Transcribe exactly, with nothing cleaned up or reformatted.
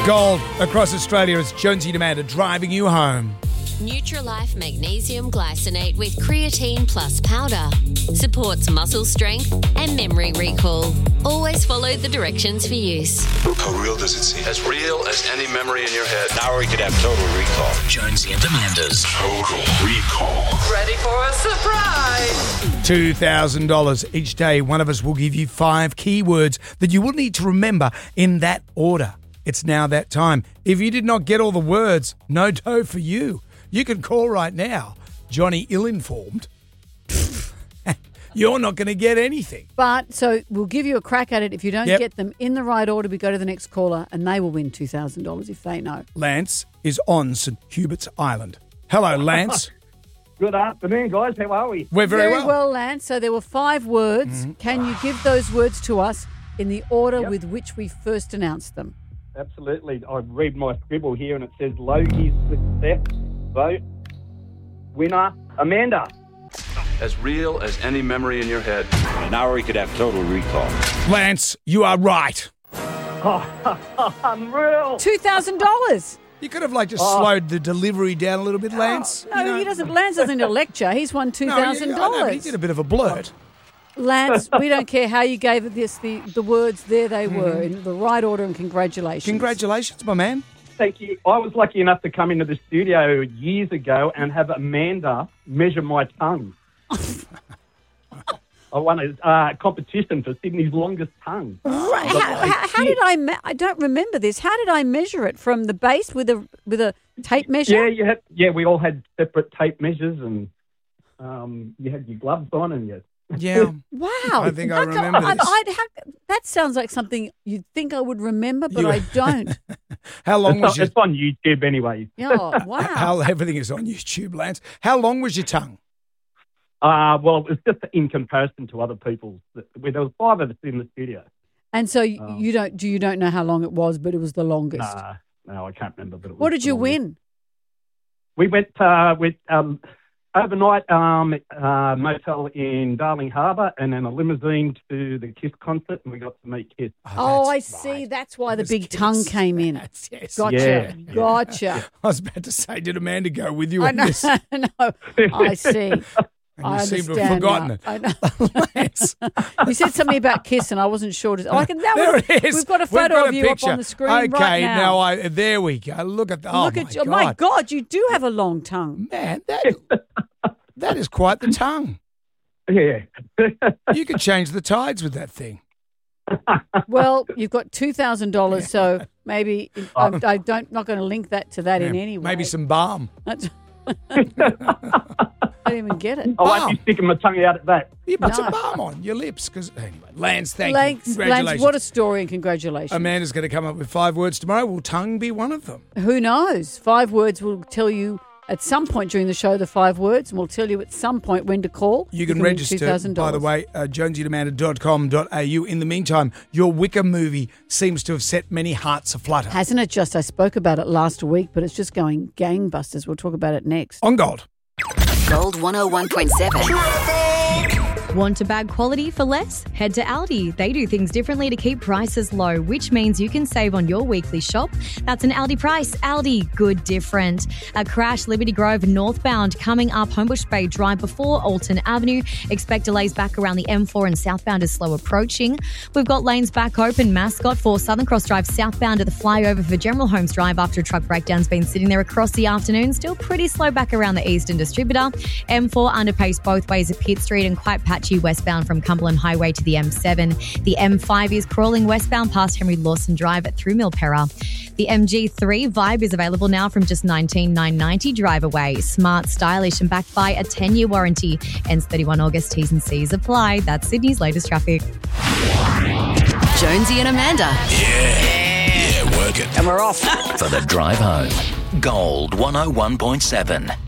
Gold across Australia. It's Jonesy and Amanda driving you home. Nutrilife Magnesium Glycinate with creatine plus powder supports muscle strength and memory recall. Always follow the directions for use. How real does it seem? As real as any memory in your head. Now we could have total recall. Jonesy and Amanda's Total Recall. Ready for a surprise? two thousand dollars each day. One of us will give you five keywords that you will need to remember in that order. It's now that time. If you did not get all the words, no dough for you. You can call right now. Johnny ill-informed. You're not going to get anything. But, so we'll give you a crack at it. If you don't Yep. get them in the right order, we go to the next caller and they will win two thousand dollars if they know. Lance is on St Hubert's Island. Hello, Lance. Good afternoon, guys. How are we? We're very, well. Lance. So there were five words. Mm-hmm. Can you give those words to us in the order Yep. with which we first announced them? Absolutely. I read my scribble here and it says Logie's success vote winner, Amanda. As real as any memory in your head. Now we could have total recall. Lance, you are right. Oh, unreal. two thousand dollars. You could have like just Oh. slowed the delivery down a little bit, Lance. No, You know? he doesn't. Lance doesn't need a lecture. He's won two No, thousand you- I know, but he dollars. did a bit of a blurt. Lance, we don't care how you gave this. The, the words, there they were, in the right order, and congratulations. Congratulations, my man. Thank you. I was lucky enough to come into the studio years ago and have Amanda measure my tongue. I won a uh, competition for Sydney's longest tongue. Right. How, how, how did I? Me- I don't remember this. How did I measure it from the base with a with a tape measure? Yeah, you had. Yeah, we all had separate tape measures, and um, you had your gloves on, and you. Yeah. Wow. I think I How come- remember I- this. I'd have- that sounds like something you'd think I would remember, but You- I don't. How long It's, was on, your... it's on YouTube anyway. Oh, wow. How, everything is on YouTube, Lance. How long was your tongue? Uh, well, it was just in comparison to other people's. There was five of us in the studio. And so you, Um, you don't do you don't know how long it was, but it was the longest. Nah, no, I can't remember. But it was What did you the longest. win? We went uh, with um, overnight um, uh, motel in Darling Harbour, and then a limousine to the Kiss concert, and we got to meet Kiss. Oh, I that's see. right. That's why the It was big Kiss. tongue came in. Yes, yes. Gotcha. Yeah, yeah. Gotcha. I was about to say, did Amanda go with you I on know. this? no, I see. And I you seem to understand have forgotten now. it. I know. Lance. You said something about Kiss, and I wasn't sure. To, oh, I can. That There was, it is. We've got a We've photo got a of you picture. up on the screen okay, right now. I, there we go. Look at the, oh Look my at you. God. My God, you do have a long tongue. Man, that, that is quite the tongue. Yeah. You could change the tides with that thing. Well, you've got two thousand dollars, so maybe I, I don't not going to link that to that in Yeah, any way. Maybe some balm. That's- I didn't even get it. I won't be sticking my tongue out at that. You put No. some balm on your lips. Because anyway, Lance, thank Lance, you. Congratulations. Lance, what a story, and congratulations. Amanda's going to come up with five words tomorrow. Will tongue be one of them? Who knows? Five words will tell you at some point during the show the five words, and we'll tell you at some point when to call. You can win register, two thousand dollars. by the way, uh, jonesy and amanda dot com dot a u. In the meantime, your Wicker movie seems to have set many hearts aflutter. Hasn't it just? I spoke about it last week, but it's just going gangbusters. We'll talk about it next. On Gold. Gold one oh one point seven. Want to bag quality for less? Head to Aldi. They do things differently to keep prices low, which means you can save on your weekly shop. That's an Aldi price. Aldi, good different. A crash, Liberty Grove northbound coming up Homebush Bay Drive before Alton Avenue. Expect delays back around the M four and southbound is slow approaching. We've got lanes back open. Mascot for Southern Cross Drive southbound at the flyover for General Homes Drive after a truck breakdown's been sitting there across the afternoon. Still pretty slow back around the Eastern Distributor. M four underpace both ways at Pitt Street and quite patchy westbound from Cumberland Highway to the M seven. The M five is crawling westbound past Henry Lawson Drive at through Milperra. The M G three Vibe is available now from just nineteen thousand nine hundred ninety drive away. Smart, stylish and backed by a ten-year warranty. Ends thirty-first August. T's and C's apply. That's Sydney's latest traffic. Jonesy and Amanda. Yeah, work it. And we're off. For the drive home. Gold one oh one point seven.